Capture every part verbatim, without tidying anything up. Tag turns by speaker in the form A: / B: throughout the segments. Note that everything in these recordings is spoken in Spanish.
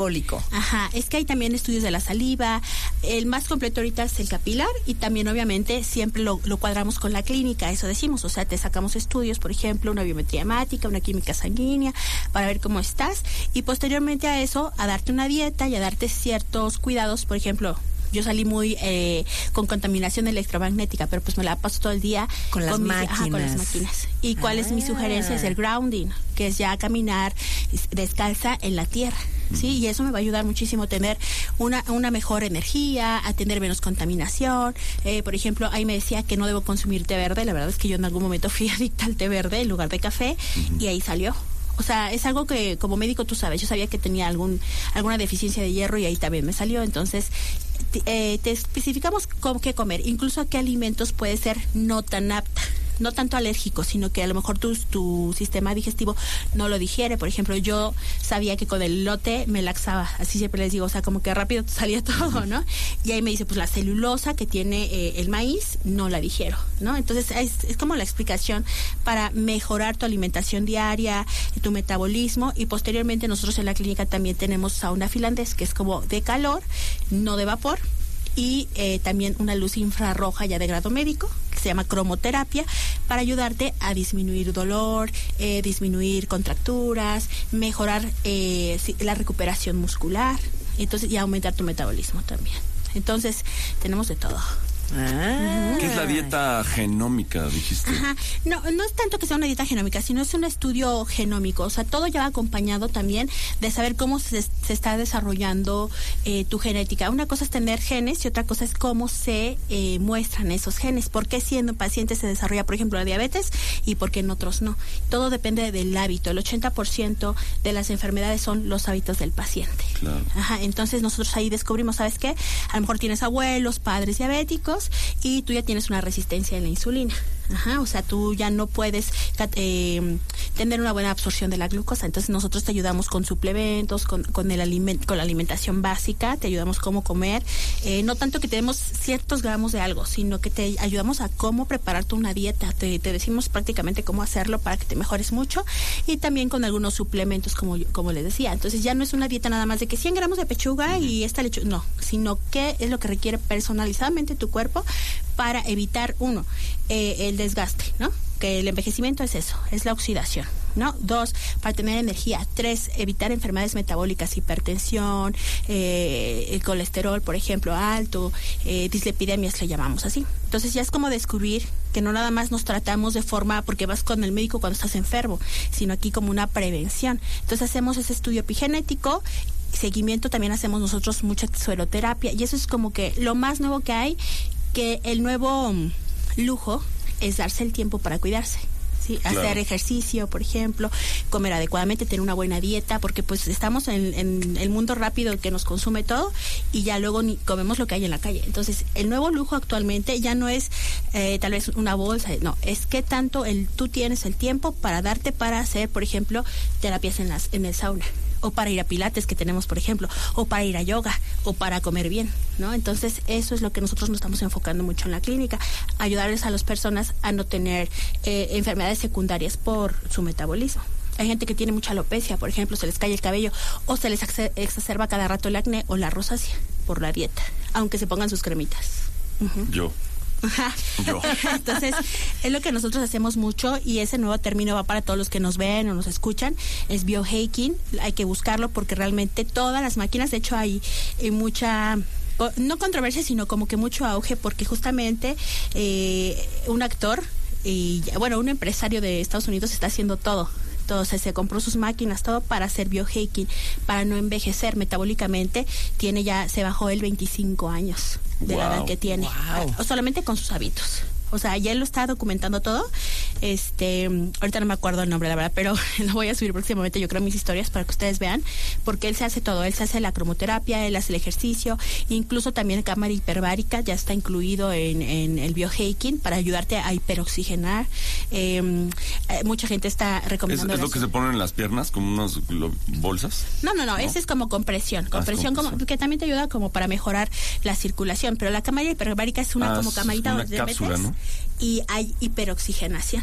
A: Ajá, es que hay también estudios de la saliva. El más completo ahorita es el capilar y también obviamente siempre lo, lo cuadramos con la clínica, eso decimos, o sea, te sacamos estudios, por ejemplo, una biometría hemática, una química sanguínea, para ver cómo estás y posteriormente a eso, a darte una dieta y a darte ciertos cuidados, por ejemplo, yo salí muy eh, con contaminación electromagnética, pero pues me la paso todo el día
B: con las
A: con mis,
B: máquinas.
A: Ajá, con las máquinas. ¿Y cuál ah. es mi sugerencia? Es el grounding, que es ya caminar descalza en la tierra. Sí, y eso me va a ayudar muchísimo a tener una una mejor energía, a tener menos contaminación. Eh, por ejemplo, ahí me decía que no debo consumir té verde. La verdad es que yo en algún momento fui adicta al té verde en lugar de café uh-huh. y ahí salió. O sea, es algo que como médico tú sabes, yo sabía que tenía algún alguna deficiencia de hierro y ahí también me salió. Entonces, eh, te especificamos cómo qué comer, incluso a qué alimentos puede ser no tan apta. No tanto alérgico, sino que a lo mejor tu, tu sistema digestivo no lo digiere. Por ejemplo, yo sabía que con el elote me laxaba, así siempre les digo, o sea, como que rápido salía todo, ¿no? Y ahí me dice, pues la celulosa que tiene eh, el maíz, no la digiero, ¿no? Entonces, es, es como la explicación para mejorar tu alimentación diaria, tu metabolismo, y posteriormente nosotros en la clínica también tenemos sauna finlandés, que es como de calor, no de vapor, y eh, también una luz infrarroja ya de grado médico que se llama cromoterapia para ayudarte a disminuir dolor, eh, disminuir contracturas, mejorar eh, la recuperación muscular, entonces y aumentar tu metabolismo también. Entonces tenemos de todo.
C: Ah. ¿Qué es la dieta genómica, dijiste?
A: Ajá. No, no es tanto que sea una dieta genómica, sino es un estudio genómico. O sea, todo ya va acompañado también de saber cómo se, se está desarrollando eh, tu genética. Una cosa es tener genes y otra cosa es cómo se eh, muestran esos genes. ¿Por qué si en un paciente se desarrolla, por ejemplo, la diabetes y por qué en otros no? Todo depende del hábito. El ochenta por ciento de las enfermedades son los hábitos del paciente.
C: Claro.
A: Ajá. Entonces nosotros ahí descubrimos, ¿sabes qué? A lo mejor tienes abuelos, padres diabéticos y tú ya tienes una resistencia en la insulina. Ajá, o sea, tú ya no puedes eh, tener una buena absorción de la glucosa. Entonces nosotros te ayudamos con suplementos, con, con el aliment, con la alimentación básica, te ayudamos cómo comer, eh, no tanto que te demos ciertos gramos de algo, sino que te ayudamos a cómo prepararte una dieta, te, te decimos prácticamente cómo hacerlo para que te mejores mucho, y también con algunos suplementos como, como les decía. Entonces ya no es una dieta nada más de que cien gramos de pechuga y esta lechuga, no, sino que es lo que requiere personalizadamente tu cuerpo para evitar, uno, eh, el desgaste, ¿no? Que el envejecimiento es eso, es la oxidación, ¿no? Dos, para tener energía. Tres, evitar enfermedades metabólicas, hipertensión, eh, el colesterol, por ejemplo, alto, eh, dislipidemias le llamamos así. Entonces ya es como descubrir que no nada más nos tratamos de forma porque vas con el médico cuando estás enfermo, sino aquí como una prevención. Entonces hacemos ese estudio epigenético, seguimiento, también hacemos nosotros mucha sueroterapia, y eso es como que lo más nuevo que hay, que el nuevo lujo es darse el tiempo para cuidarse. Sí, claro. Hacer ejercicio, por ejemplo, comer adecuadamente, tener una buena dieta, porque pues estamos en, en el mundo rápido que nos consume todo y ya luego ni comemos lo que hay en la calle. Entonces, el nuevo lujo actualmente ya no es eh, tal vez una bolsa, no, es que tanto el tú tienes el tiempo para darte para hacer, por ejemplo, terapias en las en el sauna, o para ir a pilates que tenemos, por ejemplo, o para ir a yoga, o para comer bien, ¿no? Entonces, eso es lo que nosotros nos estamos enfocando mucho en la clínica, ayudarles a las personas a no tener eh, enfermedades secundarias por su metabolismo. Hay gente que tiene mucha alopecia, por ejemplo, se les cae el cabello, o se les exacerba cada rato el acné o la rosácea por la dieta, aunque se pongan sus cremitas. Uh-huh.
C: Yo. Yo.
A: Entonces, es lo que nosotros hacemos mucho, y ese nuevo término va para todos los que nos ven o nos escuchan, es biohacking. Hay que buscarlo porque realmente todas las máquinas, de hecho hay, hay mucha, no controversia, sino como que mucho auge, porque justamente eh, un actor y bueno, un empresario de Estados Unidos está haciendo todo. Entonces se compró sus máquinas, todo para hacer biohacking, para no envejecer metabólicamente. Tiene ya, se bajó el veinticinco años de wow. la edad que tiene, wow. o solamente con sus hábitos. O sea, ya él lo está documentando todo. Este, ahorita no me acuerdo el nombre, la verdad, pero lo voy a subir próximamente, yo creo, mis historias para que ustedes vean, porque él se hace todo. Él se hace la cromoterapia, él hace el ejercicio, incluso también cámara hiperbárica ya está incluido en, en el biohacking para ayudarte a hiperoxigenar. Eh, eh, mucha gente está recomendando.
C: ¿Es, es lo que se ponen en las piernas, como unas bolsas?
A: No, no, no, ¿no? Ese es como compresión. Compresión, ah, como, que también te ayuda como para mejorar la circulación, pero la cámara hiperbárica es una ah, como camarita
C: una
A: donde
C: cápsula,
A: metes,
C: ¿no?
A: Y hay hiperoxigenación.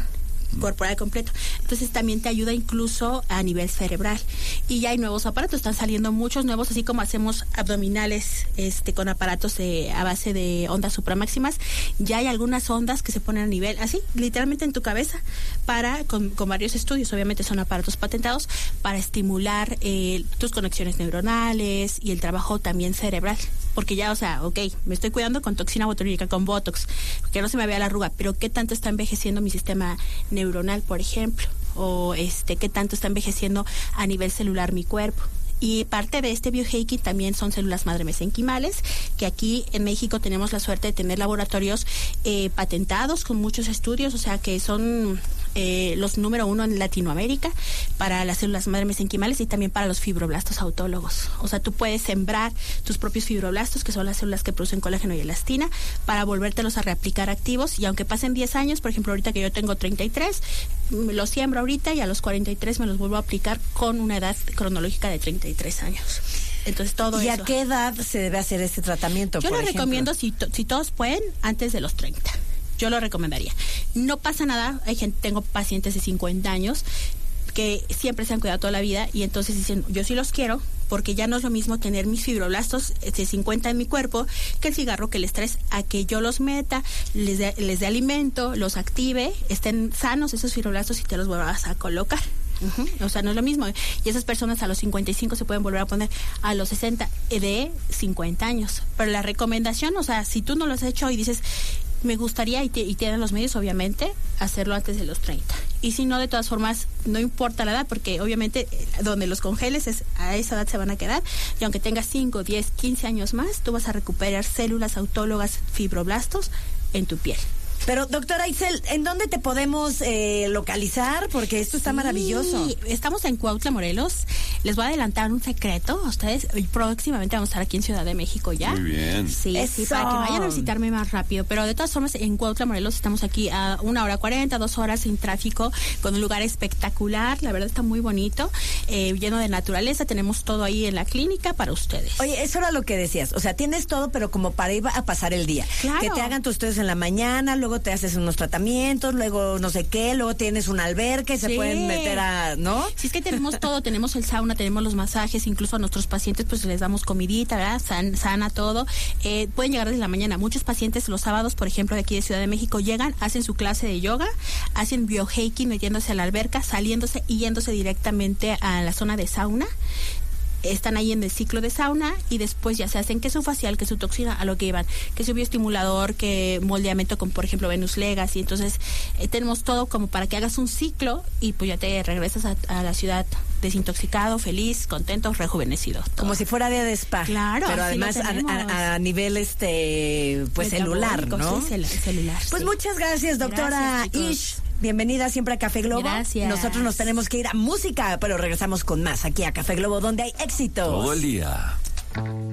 A: corporal completo. Entonces también te ayuda incluso a nivel cerebral. Y ya hay nuevos aparatos, están saliendo muchos nuevos, así como hacemos abdominales este con aparatos de, a base de ondas supramáximas, ya hay algunas ondas que se ponen a nivel, así, literalmente en tu cabeza, para con, con varios estudios, obviamente son aparatos patentados, para estimular eh, tus conexiones neuronales y el trabajo también cerebral. Porque ya, o sea, ok, me estoy cuidando con toxina botulínica, con Botox, que no se me vea la arruga, pero ¿qué tanto está envejeciendo mi sistema neuronal, por ejemplo? O este, ¿qué tanto está envejeciendo a nivel celular mi cuerpo? Y parte de este biohacking también son células madre mesenquimales, que aquí en México tenemos la suerte de tener laboratorios eh, patentados con muchos estudios, o sea que son eh, los número uno en Latinoamérica para las células madre mesenquimales y también para los fibroblastos autólogos. O sea, tú puedes sembrar tus propios fibroblastos, que son las células que producen colágeno y elastina, para volvértelos a reaplicar activos, y aunque pasen diez años, por ejemplo, ahorita que yo tengo treinta y tres, los siembro ahorita y a los cuarenta y tres me los vuelvo a aplicar con una edad cronológica de treinta y tres años. Entonces todo
B: ¿Y
A: eso.
B: a qué edad se debe hacer este tratamiento?
A: Yo
B: por
A: lo
B: ejemplo?
A: recomiendo si, to- si todos pueden antes de los treinta. Yo lo recomendaría. No pasa nada, hay gente, tengo pacientes de cincuenta años que siempre se han cuidado toda la vida y entonces dicen, yo sí los quiero, porque ya no es lo mismo tener mis fibroblastos de cincuenta en mi cuerpo que el cigarro, que el estrés, a que yo los meta, les dé les dé alimento, los active, estén sanos esos fibroblastos y te los vuelvas a colocar. Uh-huh. O sea, no es lo mismo. Y esas personas a los cincuenta y cinco se pueden volver a poner a los sesenta de cincuenta años. Pero la recomendación, o sea, si tú no lo has hecho y dices, me gustaría, y, te, y tienes los medios, obviamente, hacerlo antes de los treinta. Y si no, de todas formas, no importa la edad, porque obviamente donde los congeles es a esa edad se van a quedar, y aunque tengas cinco, diez, quince años más, tú vas a recuperar células autólogas, fibroblastos en tu piel.
B: Pero, doctora Itzel, ¿en dónde te podemos eh, localizar? Porque esto está
A: Sí,
B: maravilloso.
A: Estamos en Cuautla, Morelos. Les voy a adelantar un secreto a ustedes. Próximamente vamos a estar aquí en Ciudad de México ya.
C: Muy bien.
A: Sí,
B: Eso.
A: sí, para que vayan a visitarme más rápido. Pero de todas formas, en Cuautla, Morelos, estamos aquí a una hora cuarenta, dos horas sin tráfico, con un lugar espectacular. La verdad está muy bonito, eh, lleno de naturaleza. Tenemos todo ahí en la clínica para ustedes.
B: Oye, eso era lo que decías. O sea, tienes todo, pero como para ir a pasar el día.
A: Claro.
B: Que te hagan tus estudios en la mañana, luego te haces unos tratamientos, luego no sé qué, luego tienes una alberca y se
A: Sí.
B: pueden meter a, ¿no?
A: Sí, es que tenemos todo, tenemos el sauna, tenemos los masajes, incluso a nuestros pacientes pues les damos comidita, ¿verdad? San, sana todo. Eh, pueden llegar desde la mañana. Muchos pacientes los sábados, por ejemplo, de aquí de Ciudad de México, llegan, hacen su clase de yoga, hacen biohacking metiéndose a la alberca, saliéndose y yéndose directamente a la zona de sauna. Están ahí en el ciclo de sauna y después ya se hacen que su facial, que su toxina, a lo que iban, que su bioestimulador, que moldeamiento con, por ejemplo, Venus Legacy. Entonces, eh, tenemos todo como para que hagas un ciclo y pues ya te regresas a, a la ciudad desintoxicado, feliz, contento, rejuvenecido. Todo.
B: Como si fuera día de spa.
A: Claro,
B: pero
A: así lo
B: además a,
A: tenemos.
B: a, a nivel este pues celular,
A: Metabólico,
B: ¿no?
A: Sí, cel- celular.
B: Pues
A: sí.
B: muchas gracias, doctora
A: Gracias, chicos.
B: Ish. Bienvenida siempre a Café Globo.
A: Gracias.
B: Nosotros nos tenemos que ir a música, pero regresamos con más aquí a Café Globo, donde hay éxitos.
C: Todo el día.